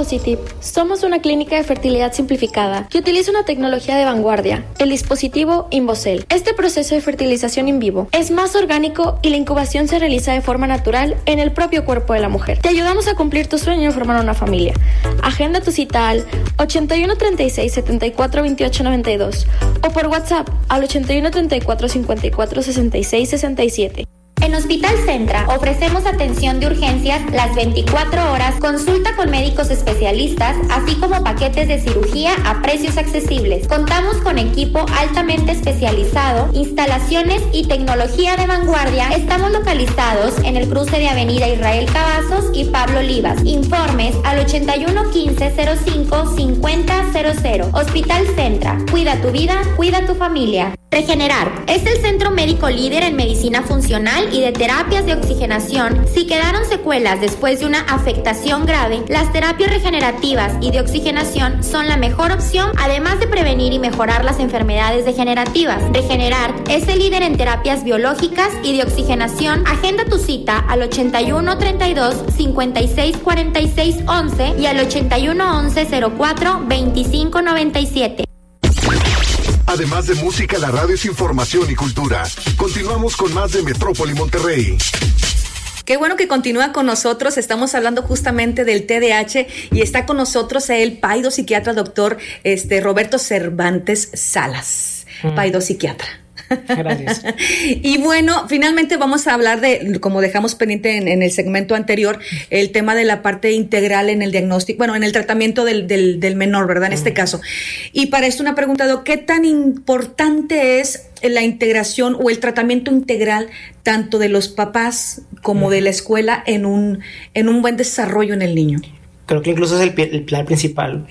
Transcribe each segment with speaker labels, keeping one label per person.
Speaker 1: Positive somos una clínica de fertilidad simplificada que utiliza una tecnología de vanguardia, el dispositivo InvoCell. Este proceso de fertilización in vivo es más orgánico y la incubación se realiza de forma natural en el propio cuerpo de la mujer. Te ayudamos a cumplir tu sueño de formar una familia. Agenda tu cita al 81 36 74 28 92 o por WhatsApp al 81 34 54 66 67.
Speaker 2: En Hospital Centra ofrecemos atención de urgencias las 24 horas, consulta con médicos especialistas, así como paquetes de cirugía a precios accesibles. Contamos con equipo altamente especializado, instalaciones y tecnología de vanguardia. Estamos localizados en el cruce de Avenida Israel Cavazos y Pablo Olivas. Informes al 81 15 05 50 00. Hospital Centra. Cuida tu vida, cuida tu familia. Regenerar es el centro médico líder en medicina funcional y de terapias de oxigenación. Si quedaron secuelas después de una afectación grave, las terapias regenerativas y de oxigenación son la mejor opción, además de prevenir y mejorar las enfermedades degenerativas. Regenerar es el líder en terapias biológicas y de oxigenación. Agenda tu cita al 81 32 56 46 11 y al 81 11 04 25 97.
Speaker 3: Además de música, la radio es información y cultura. Continuamos con más de Metrópoli Monterrey.
Speaker 4: Qué bueno que continúa con nosotros. Estamos hablando justamente del TDAH y está con nosotros el paido psiquiatra doctor Roberto Cervantes Salas, paido psiquiatra.
Speaker 5: Gracias.
Speaker 4: Y bueno, finalmente vamos a hablar de, como dejamos pendiente en el segmento anterior, el tema de la parte integral en el diagnóstico, bueno, en el tratamiento del menor, ¿verdad? En este caso. Y para esto una pregunta, ¿qué tan importante es la integración o el tratamiento integral tanto de los papás como de la escuela en un buen desarrollo en el niño?
Speaker 5: Creo que incluso es el pilar principal,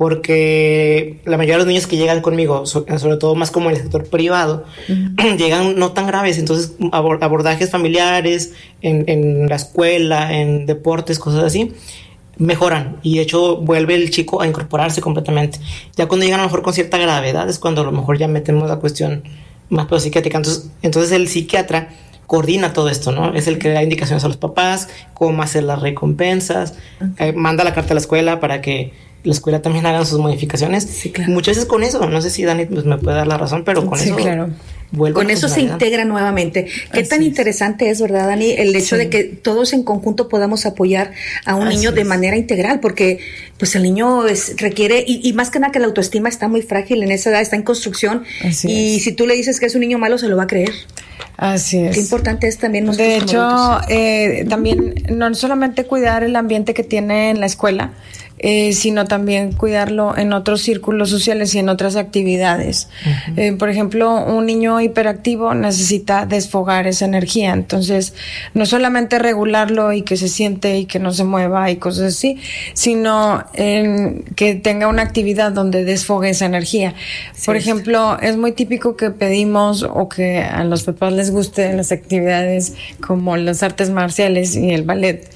Speaker 5: porque la mayoría de los niños que llegan conmigo, sobre todo más como en el sector privado, llegan no tan graves, entonces abordajes familiares en la escuela, en deportes, cosas así, mejoran y de hecho vuelve el chico a incorporarse completamente. Ya cuando llegan a lo mejor con cierta gravedad es cuando a lo mejor ya metemos la cuestión más psiquiátrica. Entonces el psiquiatra coordina todo esto, ¿no? Es el que da indicaciones a los papás, cómo hacer las recompensas, manda la carta a la escuela para que la escuela también haga sus modificaciones. Sí, claro. Muchas veces con eso, no sé si Dani pues, me puede dar la razón, pero con eso
Speaker 4: claro. Con eso se integra nuevamente. Qué tan interesante es, ¿verdad, Dani? El hecho de que todos en conjunto podamos apoyar a un niño de manera integral, porque pues el niño requiere, y más que nada que la autoestima está muy frágil en esa edad, está en construcción, y si tú le dices que es un niño malo, se lo va a creer.
Speaker 6: Así es.
Speaker 4: Qué importante es también nosotros.
Speaker 6: De hecho, también no solamente cuidar el ambiente que tiene en la escuela, sino también cuidarlo en otros círculos sociales y en otras actividades. Por ejemplo, un niño hiperactivo necesita desfogar esa energía, entonces no solamente regularlo y que se siente y que no se mueva y cosas así, sino que tenga una actividad donde desfogue esa energía. Por ejemplo, es muy típico que pedimos o que a los papás les gusten las actividades como las artes marciales y el ballet.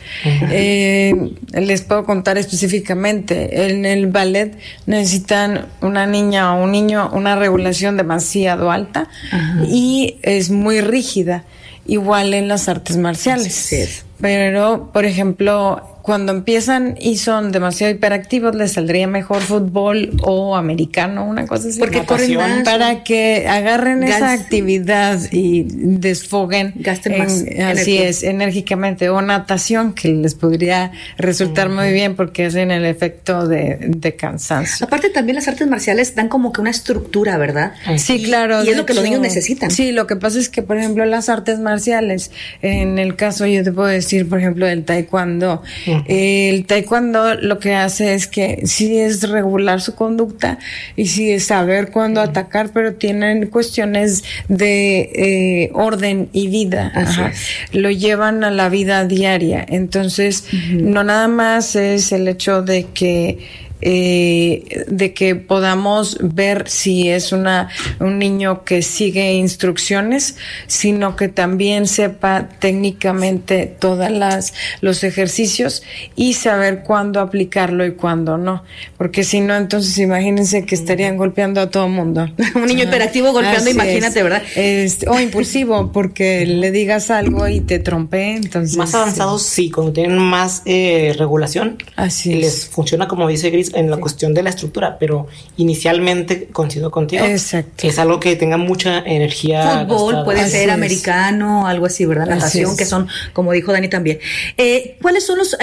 Speaker 6: Les puedo contar específicamente, en el ballet necesitan una niña o un niño una regulación demasiado alta y es muy rígida, igual en las artes marciales. Sí. Pero, por ejemplo, cuando empiezan y son demasiado hiperactivos, les saldría mejor fútbol o americano, una cosa así.
Speaker 4: Porque corren más.
Speaker 6: Para que agarren esa actividad y desfoguen.
Speaker 4: Gasten más
Speaker 6: así es, enérgicamente. O natación, que les podría resultar muy bien porque hacen el efecto de cansancio.
Speaker 4: Aparte, también las artes marciales dan como que una estructura, ¿verdad?
Speaker 6: Sí, claro.
Speaker 4: Y es lo que los niños necesitan.
Speaker 6: Sí, lo que pasa es que, por ejemplo, las artes marciales, en el caso, yo te puedo decir, por ejemplo, del taekwondo, el taekwondo lo que hace es que sí es regular su conducta y sí es saber cuándo atacar, pero tienen cuestiones de orden y vida. Lo llevan a la vida diaria. Entonces, no nada más es el hecho de que de que podamos ver si es un niño que sigue instrucciones, sino que también sepa técnicamente todos los ejercicios y saber cuándo aplicarlo y cuándo no, porque si no, entonces imagínense que estarían golpeando a todo mundo.
Speaker 4: Un niño hiperactivo golpeando, imagínate, ¿verdad?
Speaker 6: O impulsivo, porque le digas algo y te trompee, entonces...
Speaker 5: Más avanzados, sí, cuando tienen más regulación, les funciona, como dice Gris, en la cuestión de la estructura, pero inicialmente, coincido contigo,
Speaker 6: exacto,
Speaker 5: es algo que tenga mucha energía.
Speaker 4: Fútbol, gastada. Puede ser americano, algo así, ¿verdad? Natación, que son, como dijo Dani también. ¿Cuáles son los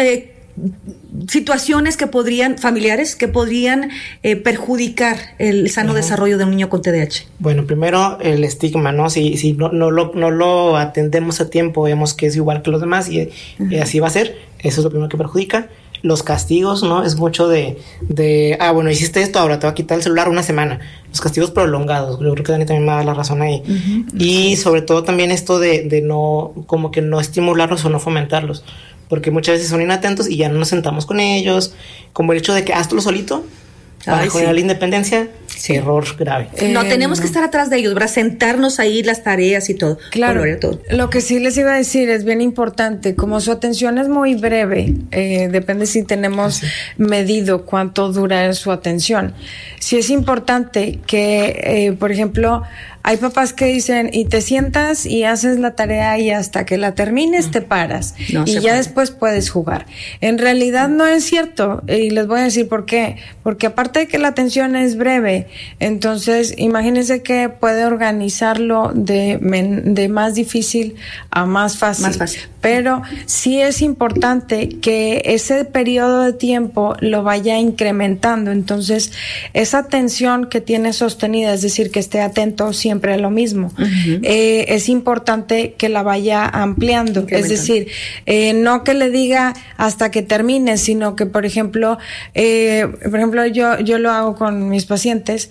Speaker 4: situaciones familiares que podrían perjudicar el sano desarrollo de un niño con TDAH?
Speaker 5: Bueno, primero el estigma, ¿no? Si no lo atendemos a tiempo, vemos que es igual que los demás y así va a ser. Eso es lo primero que perjudica. Los castigos, ¿no? Es mucho de bueno, hiciste esto, ahora te voy a quitar el celular una semana. Los castigos prolongados, yo creo que Dani también me da la razón ahí. Y sobre todo también esto de no, como que no estimularlos o no fomentarlos, porque muchas veces son inatentos y ya no nos sentamos con ellos, como el hecho de que hazlo solito para generar la independencia. Error grave.
Speaker 4: No, tenemos que estar atrás de ellos, ¿verdad? Sentarnos ahí, las tareas y todo.
Speaker 6: Claro, todo. Lo que sí les iba a decir es bien importante, como su atención es muy breve, depende si tenemos medido cuánto dura su atención. Sí es importante que, por ejemplo, hay papás que dicen, y te sientas y haces la tarea y hasta que la termines te paras y ya después puedes jugar. En realidad no es cierto, y les voy a decir por qué. Porque aparte de que la atención es breve, entonces imagínense que puede organizarlo de más difícil a más fácil. Pero sí es importante que ese periodo de tiempo lo vaya incrementando. Entonces, esa atención que tiene sostenida, es decir, que esté atento siempre a lo mismo, es importante que la vaya ampliando. Es decir, no que le diga hasta que termine, sino que, por ejemplo, yo lo hago con mis pacientes,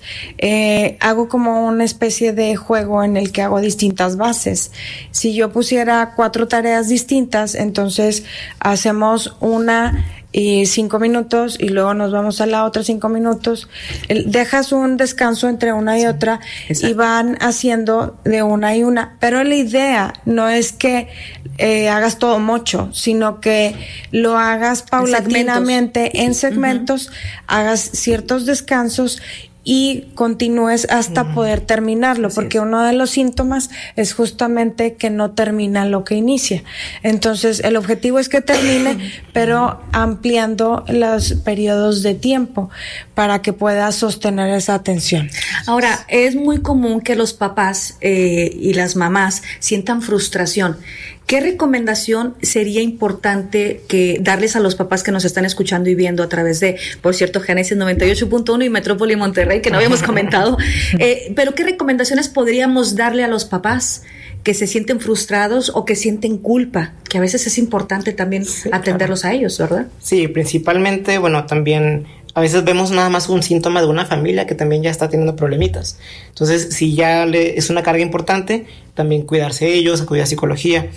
Speaker 6: hago como una especie de juego en el que hago distintas bases. Si yo pusiera 4 tareas distintas, entonces hacemos una y 5 minutos y luego nos vamos a la otra 5 minutos. Dejas un descanso entre una y otra y van haciendo de una y una. Pero la idea no es que hagas todo mucho, sino que lo hagas paulatinamente en segmentos, hagas ciertos descansos y continúes hasta poder terminarlo, porque uno de los síntomas es justamente que no termina lo que inicia. Entonces, el objetivo es que termine, pero ampliando los periodos de tiempo para que pueda sostener esa atención.
Speaker 4: Ahora, es muy común que los papás y las mamás sientan frustración. ¿Qué recomendación sería importante que darles a los papás que nos están escuchando y viendo a través de, por cierto, Génesis 98.1 y Metrópoli Monterrey, que no habíamos comentado? Pero ¿qué recomendaciones podríamos darle a los papás que se sienten frustrados o que sienten culpa? Que a veces es importante también atenderlos a ellos, ¿verdad?
Speaker 5: Sí, principalmente, bueno, también a veces vemos nada más un síntoma de una familia que también ya está teniendo problemitas. Entonces, si ya es una carga importante, también cuidarse ellos, acudir a psicología.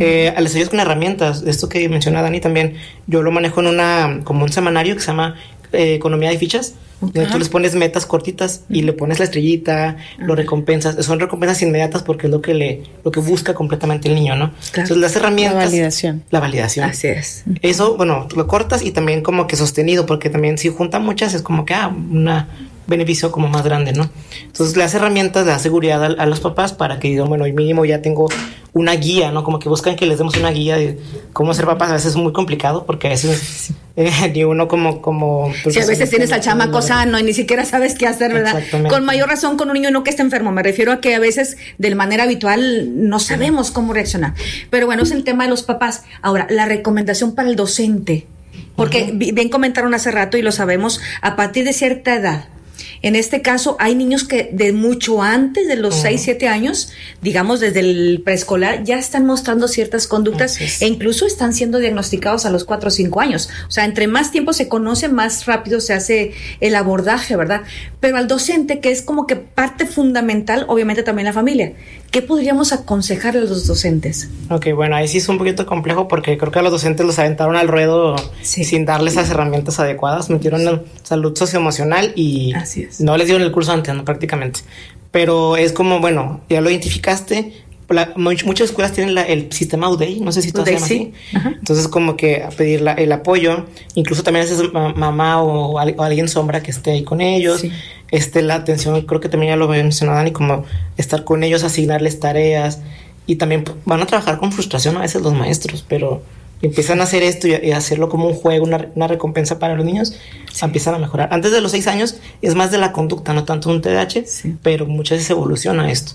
Speaker 5: A les ayudas con herramientas. Esto que menciona Dani también, yo lo manejo en como un semanario que se llama Economía de Fichas. Tú les pones metas cortitas y le pones la estrellita, lo recompensas. Son recompensas inmediatas porque es lo que busca completamente el niño, ¿no? Claro. Entonces las herramientas. La validación.
Speaker 4: Así es.
Speaker 5: Eso, bueno, lo cortas y también como que sostenido, porque también si juntan muchas es como que un beneficio como más grande, ¿no? Entonces las herramientas le da seguridad a los papás para que digan, bueno, hoy mínimo ya tengo una guía, ¿no? Como que buscan que les demos una guía de cómo ser papás. A veces es muy complicado porque a veces ni uno como
Speaker 4: sí, a veces tienes al chamaco sano y ni siquiera sabes qué hacer, ¿verdad? Con mayor razón con un niño no que esté enfermo. Me refiero a que a veces de manera habitual no sabemos cómo reaccionar. Pero bueno, es el tema de los papás. Ahora, la recomendación para el docente, porque bien comentaron hace rato y lo sabemos, a partir de cierta edad. En este caso, hay niños que de mucho antes de los 6, 7 años, digamos desde el preescolar, ya están mostrando ciertas conductas e incluso están siendo diagnosticados a los 4 o 5 años. O sea, entre más tiempo se conoce, más rápido se hace el abordaje, ¿verdad? Pero al docente, que es como que parte fundamental, obviamente también la familia. ¿qué podríamos aconsejarle a los docentes?
Speaker 5: Ok, bueno, ahí sí es un poquito complejo porque creo que a los docentes los aventaron al ruedo sin darles las herramientas adecuadas, metieron en salud socioemocional y no les dieron el curso antes, ¿no? Prácticamente. Pero es como, bueno, ya lo identificaste. Muchas escuelas tienen el sistema UDEI, no sé si todo se llama así. Entonces, como que a pedir el apoyo, incluso también es mamá o alguien sombra que esté ahí con ellos. La atención, creo que también ya lo había mencionado Dani, como estar con ellos, asignarles tareas. Y también van a trabajar con frustración a veces los maestros, pero empiezan a hacer esto y hacerlo como un juego, una recompensa para los niños, empiezan a mejorar. Antes de los 6 años es más de la conducta, no tanto un TDAH, pero muchas veces evoluciona esto.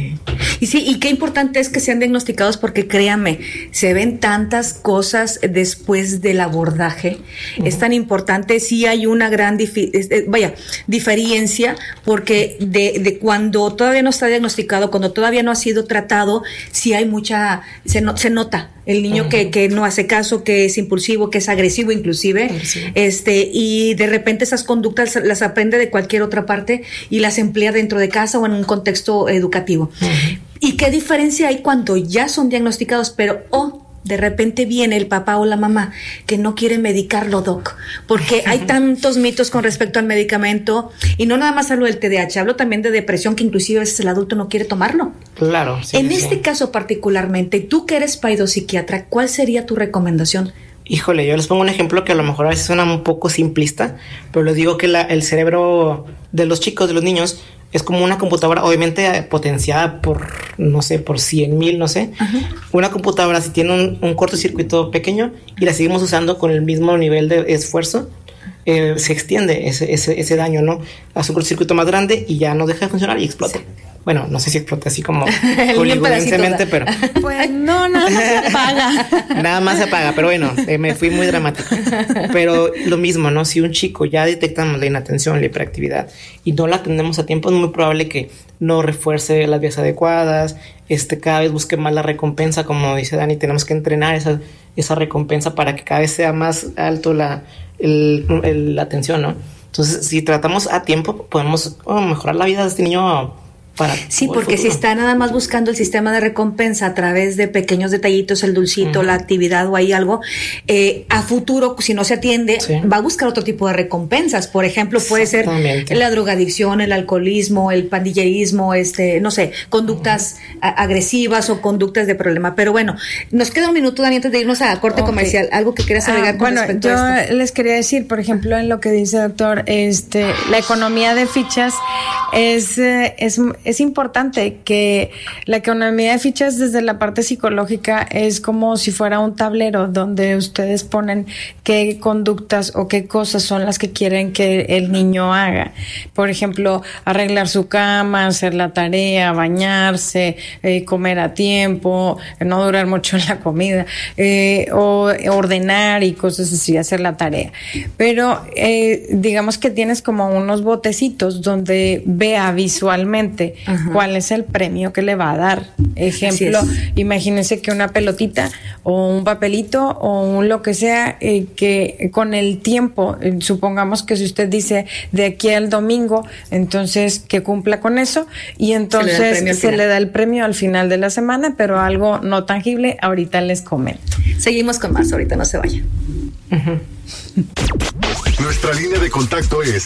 Speaker 4: Y qué importante es que sean diagnosticados porque créanme, se ven tantas cosas después del abordaje. Es tan importante, sí hay una gran diferencia porque de cuando todavía no está diagnosticado, cuando todavía no ha sido tratado, sí hay se nota el niño que no hace caso, que es impulsivo, que es agresivo inclusive, y de repente esas conductas las aprende de cualquier otra parte y las emplea dentro de casa o en un contexto educativo. ¿Y qué diferencia hay cuando ya son diagnosticados, pero de repente viene el papá o la mamá que no quiere medicarlo, doc? Porque hay tantos mitos con respecto al medicamento, y no nada más hablo del TDAH, hablo también de depresión, que inclusive a veces el adulto no quiere tomarlo.
Speaker 5: Claro.
Speaker 4: En este caso particularmente, tú que eres paidopsiquiatra, ¿cuál sería tu recomendación?
Speaker 5: Híjole, yo les pongo un ejemplo que a lo mejor a veces suena un poco simplista, pero les digo que el cerebro de los chicos, de los niños, es como una computadora, obviamente potenciada por 100,000, no sé. Una computadora, si tiene un cortocircuito pequeño y la seguimos usando con el mismo nivel de esfuerzo, se extiende ese daño, ¿no? Hace un cortocircuito más grande y ya no deja de funcionar y explota. Bueno, no sé si explota así como hollywoodensemente, pero...
Speaker 6: Pues no, nada más se apaga.
Speaker 5: Nada más se apaga, pero bueno, me fui muy dramático. Pero lo mismo, ¿no? Si un chico ya detectamos la inatención, la hiperactividad y no la atendemos a tiempo, es muy probable que no refuerce las vías adecuadas, cada vez busque más la recompensa, como dice Dani, tenemos que entrenar esa recompensa para que cada vez sea más alto la atención, ¿no? Entonces, si tratamos a tiempo, podemos mejorar la vida de este niño.
Speaker 4: Porque si está nada más buscando el sistema de recompensa a través de pequeños detallitos, el dulcito, la actividad o ahí algo, a futuro, si no se atiende, va a buscar otro tipo de recompensas. Por ejemplo, puede ser la drogadicción, el alcoholismo, el pandillerismo, no sé, conductas agresivas o conductas de problema. Pero bueno, nos queda un minuto, Dani, antes de irnos a corte comercial. ¿Algo que quieras agregar con respecto a esto?
Speaker 6: Yo les quería decir, por ejemplo, en lo que dice el doctor, la economía de fichas es importante, que la economía de fichas desde la parte psicológica es como si fuera un tablero donde ustedes ponen qué conductas o qué cosas son las que quieren que el niño haga. Por ejemplo, arreglar su cama, hacer la tarea, bañarse, comer a tiempo, no durar mucho en la comida, o ordenar y cosas así, hacer la tarea. Pero digamos que tienes como unos botecitos donde vea visualmente cuál es el premio que le va a dar. Ejemplo, imagínense que una pelotita o un papelito o un lo que sea, que con el tiempo, supongamos que si usted dice de aquí al domingo, entonces que cumpla con eso y entonces se le da el premio al final de la semana, pero algo no tangible. Ahorita les comento.
Speaker 4: Seguimos con más, ahorita no se vayan.
Speaker 3: Nuestra línea de contacto es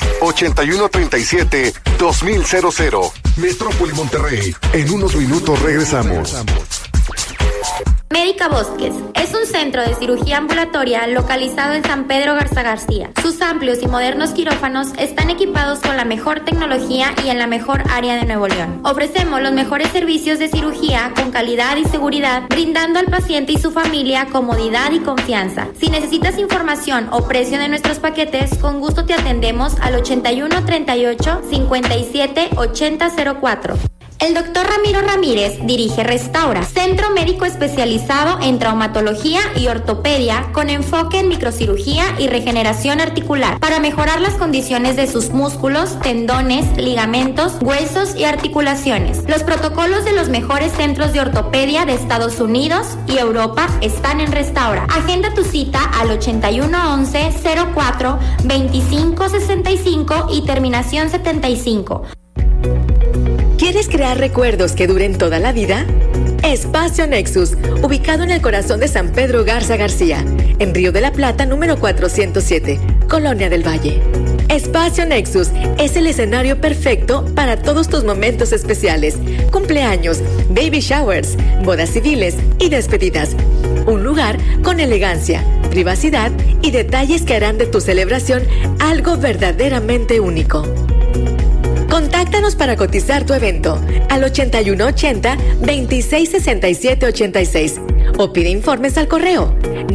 Speaker 3: 8137-2000. Metrópoli Monterrey. En unos minutos regresamos.
Speaker 2: Médica Bosques es un centro de cirugía ambulatoria localizado en San Pedro Garza García. Sus amplios y modernos quirófanos están equipados con la mejor tecnología y en la mejor área de Nuevo León. Ofrecemos los mejores servicios de cirugía con calidad y seguridad, brindando al paciente y su familia comodidad y confianza. Si necesitas información o precio de nuestros paquetes, con gusto te atendemos al 81 38 57 80 04. El doctor Ramiro Ramírez dirige Restaura, centro médico especializado en traumatología y ortopedia con enfoque en microcirugía y regeneración articular para mejorar las condiciones de sus músculos, tendones, ligamentos, huesos y articulaciones. Los protocolos de los mejores centros de ortopedia de Estados Unidos y Europa están en Restaura. Agenda tu cita al 8111 04 25 65 y terminación 75.
Speaker 7: ¿Quieres crear recuerdos que duren toda la vida? Espacio Nexus, ubicado en el corazón de San Pedro Garza García, en Río de la Plata, número 407, Colonia del Valle. Espacio Nexus es el escenario perfecto para todos tus momentos especiales, cumpleaños, baby showers, bodas civiles y despedidas. Un lugar con elegancia, privacidad y detalles que harán de tu celebración algo verdaderamente único. Contáctanos para cotizar tu evento al 8180-266786 o pide informes al correo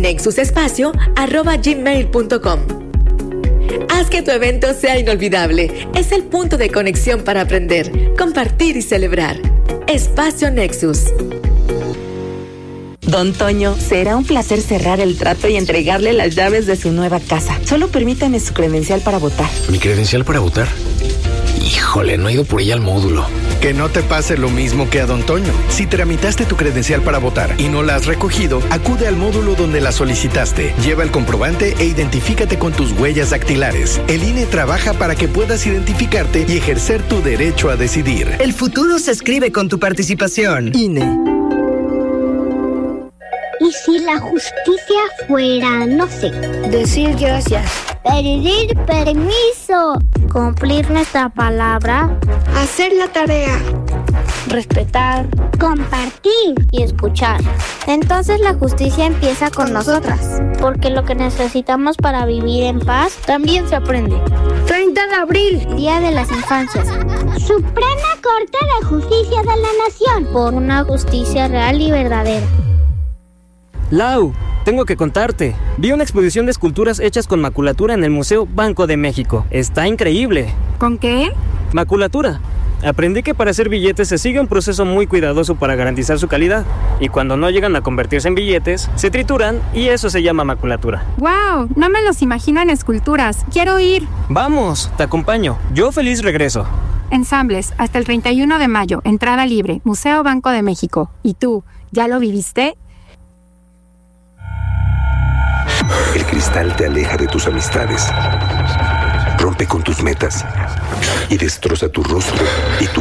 Speaker 7: nexusespacio@gmail.com. Haz que tu evento sea inolvidable. Es el punto de conexión para aprender, compartir y celebrar. Espacio Nexus.
Speaker 8: Don Toño, será un placer cerrar el trato y entregarle las llaves de su nueva casa. Solo permítame su credencial para votar.
Speaker 9: ¿Mi credencial para votar? Híjole, no he ido por ella al módulo.
Speaker 10: Que no te pase lo mismo que a Don Toño. Si tramitaste tu credencial para votar y no la has recogido, acude al módulo donde la solicitaste. Lleva el comprobante e identifícate con tus huellas dactilares. El INE trabaja para que puedas identificarte y ejercer tu derecho a decidir.
Speaker 11: El futuro se escribe con tu participación. INE.
Speaker 12: ¿Y si la justicia fuera, no sé,
Speaker 13: decir gracias,
Speaker 12: pedir permiso, cumplir nuestra palabra,
Speaker 13: hacer la tarea,
Speaker 12: respetar, compartir y escuchar? Entonces la justicia empieza con nosotras, porque lo que necesitamos para vivir en paz también se aprende.
Speaker 13: 30 de abril,
Speaker 12: Día de las Infancias.
Speaker 14: Suprema Corte de Justicia de la Nación.
Speaker 12: Por una justicia real y verdadera.
Speaker 15: Lau, tengo que contarte. Vi una exposición de esculturas hechas con maculatura en el Museo Banco de México. Está increíble.
Speaker 16: ¿Con qué?
Speaker 15: Maculatura. Aprendí que para hacer billetes se sigue un proceso muy cuidadoso para garantizar su calidad. Y cuando no llegan a convertirse en billetes, se trituran y eso se llama maculatura.
Speaker 16: ¡Wow! No me los imagino en esculturas. Quiero ir.
Speaker 15: Vamos, te acompaño. Yo feliz regreso.
Speaker 16: Ensambles, hasta el 31 de mayo. Entrada libre. Museo Banco de México. ¿Y tú, ya lo viviste?
Speaker 17: El cristal te aleja de tus amistades, rompe con tus metas y destroza tu rostro y tu